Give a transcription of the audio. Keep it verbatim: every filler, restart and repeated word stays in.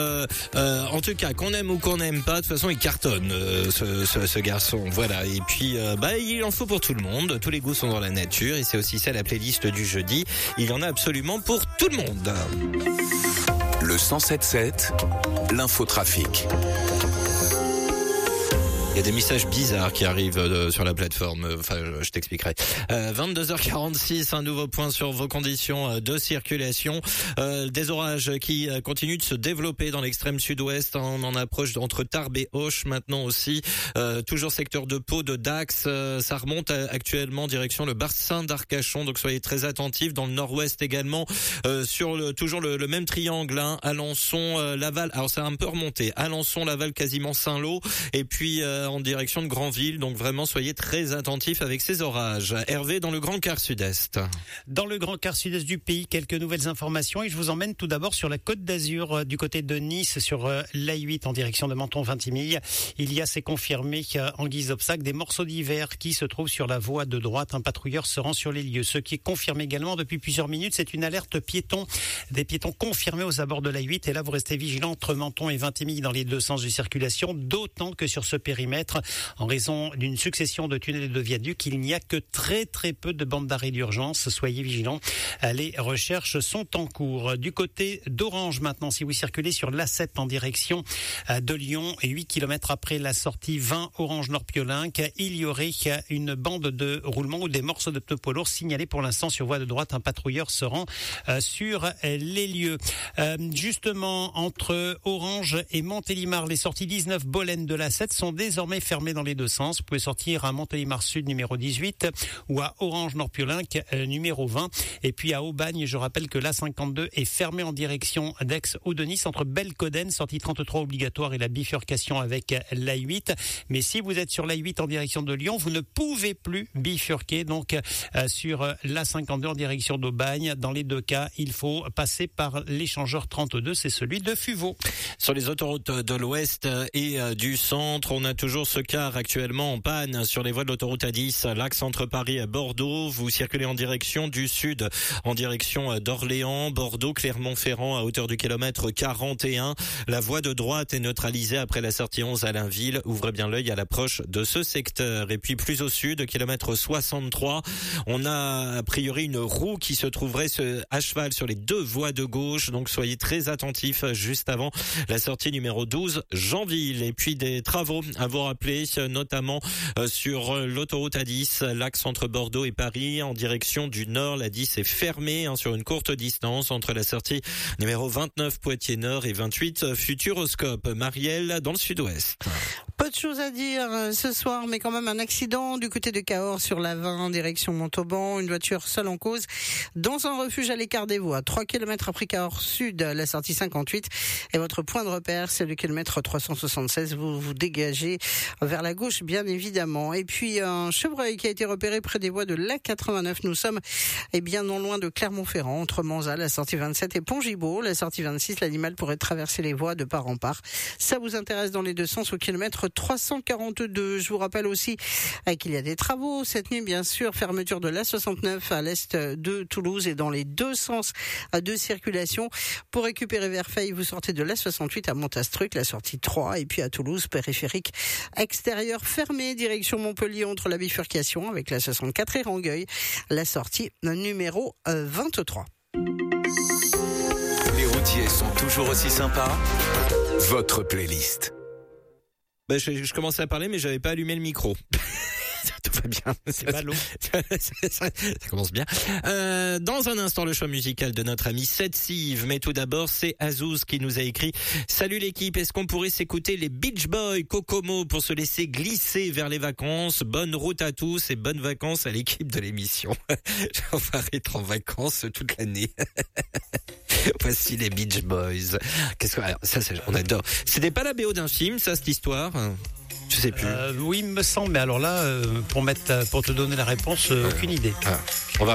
Euh, euh, en tout cas, qu'on aime ou qu'on n'aime pas, de toute façon, il cartonne, euh, ce, ce, ce garçon. Voilà. Et puis, euh, bah, il en faut pour tout le monde. Tous les goûts sont dans la nature, et c'est aussi ça la playlist du jeudi. Il y en a absolument pour tout le monde. Le cent sept sept, l'infotrafic. Il y a des messages bizarres qui arrivent euh, sur la plateforme. Enfin, je, je t'expliquerai. Euh, vingt-deux heures quarante-six, un nouveau point sur vos conditions de circulation. Euh, des orages qui euh, continuent de se développer dans l'extrême sud-ouest. On en approche entre Tarbes et Auch maintenant aussi. Euh, toujours secteur de Pau, de Dax. Euh, ça remonte à, actuellement direction le bassin d'Arcachon. Donc soyez très attentifs. Dans le nord-ouest également, euh, sur le, toujours le, le même triangle. Hein, Alençon, euh, Laval. Alors ça a un peu remonté. Alençon, Laval, quasiment Saint-Lô. Et puis euh, en direction de Granville, donc vraiment soyez très attentifs avec ces orages. Hervé, dans le Grand Quart Sud-Est. Dans le Grand Quart Sud-Est du pays, quelques nouvelles informations et je vous emmène tout d'abord sur la Côte d'Azur, euh, du côté de Nice, sur euh, l'A huit en direction de Menton-Vintimille. Il y a, c'est confirmé, euh, en guise d'obstacle, des morceaux d'hiver qui se trouvent sur la voie de droite. Un patrouilleur se rend sur les lieux. Ce qui est confirmé également depuis plusieurs minutes, c'est une alerte piéton. Des piétons confirmés aux abords de l'A huit et là vous restez vigilants entre Menton et Vintimille dans les deux sens de circulation, d'autant que sur ce périmètre, en raison d'une succession de tunnels et de viaducs, il n'y a que très très peu de bandes d'arrêt d'urgence. Soyez vigilants, les recherches sont en cours. Du côté d'Orange maintenant, si vous circulez sur l'A sept en direction de Lyon, huit kilomètres après la sortie vingt Orange-Nord-Piolinc, il y aurait une bande de roulement ou des morceaux de pneus poids lourds signalés pour l'instant sur voie de droite. Un patrouilleur se rend sur les lieux. Justement, entre Orange et Montélimar, les sorties dix-neuf Bolène de l'A sept sont désormais fermé dans les deux sens. Vous pouvez sortir à Montélimar Sud numéro dix-huit ou à Orange Nord-Piolinc euh, numéro vingt. Et puis à Aubagne, je rappelle que l'A cinquante-deux est fermé en direction d'Aix ou de Nice entre Belcoden, sortie trente-trois obligatoire, et la bifurcation avec l'A huit. Mais si vous êtes sur l'A huit en direction de Lyon, vous ne pouvez plus bifurquer. Donc euh, sur l'A cinquante-deux en direction d'Aubagne, dans les deux cas, il faut passer par l'échangeur trente-deux, c'est celui de Fuveau. Sur les autoroutes de l'Ouest et euh, du centre, on a toujours Toujours ce car actuellement en panne sur les voies de l'autoroute A dix, l'axe entre Paris et Bordeaux. Vous circulez en direction du sud, en direction d'Orléans, Bordeaux, Clermont-Ferrand à hauteur du kilomètre quarante et un. La voie de droite est neutralisée après la sortie onze à Lainville. Ouvrez bien l'œil à l'approche de ce secteur. Et puis plus au sud, kilomètre soixante-trois, on a a priori une roue qui se trouverait à cheval sur les deux voies de gauche. Donc soyez très attentifs juste avant la sortie numéro douze, Jeanville. Et puis des travaux à vous rappeler, notamment sur l'autoroute A dix, l'axe entre Bordeaux et Paris, en direction du nord. L'A dix est fermée hein, sur une courte distance entre la sortie numéro vingt-neuf Poitiers Nord et vingt-huit Futuroscope. Marielle, dans le sud-ouest. Peu de choses à dire ce soir, mais quand même un accident du côté de Cahors sur la vingt, direction Montauban. Une voiture seule en cause dans un refuge à l'écart des voies. trois kilomètres après Cahors Sud, la sortie cinquante-huit. Et votre point de repère, c'est le kilomètre trois cent soixante-seize. Vous vous dégagez vers la gauche, bien évidemment. Et puis, un chevreuil qui a été repéré près des voies de l'A quatre-vingt-neuf. Nous sommes, eh bien, non loin de Clermont-Ferrand, entre Manzat, la sortie vingt-sept, et Pont-Gibaud, la sortie vingt-six. L'animal pourrait traverser les voies de part en part. Ça vous intéresse dans les deux sens au kilomètre trois cent quarante-deux. Je vous rappelle aussi qu'il y a des travaux cette nuit, bien sûr. Fermeture de l'A soixante-neuf à l'est de Toulouse et dans les deux sens de circulation. Pour récupérer Verfeil, vous sortez de l'A soixante-huit à Montastruc, la sortie trois, et puis à Toulouse, périphérique extérieur fermé, direction Montpellier entre la bifurcation avec la soixante-quatre et Rangueil, la sortie numéro vingt-trois. Les routiers sont toujours aussi sympas. Votre playlist. Ben, je, je commençais à parler, mais j'avais pas allumé le micro. Tout va bien. C'est ballot. Ça commence bien. Euh, dans un instant, le choix musical de notre ami Seth Sive. Mais tout d'abord, c'est Azouz qui nous a écrit: salut l'équipe, est-ce qu'on pourrait s'écouter les Beach Boys Kokomo pour se laisser glisser vers les vacances? Bonne route à tous et bonnes vacances à l'équipe de l'émission. On va être en vacances toute l'année. Voici les Beach Boys. Qu'est-ce que, alors, ça, c'est, on adore. C'était pas la B O d'un film, ça, cette histoire? Je sais plus. Euh, oui, il me semble. Mais alors là, euh, pour mettre, pour te donner la réponse, euh, aucune idée. Ah, on va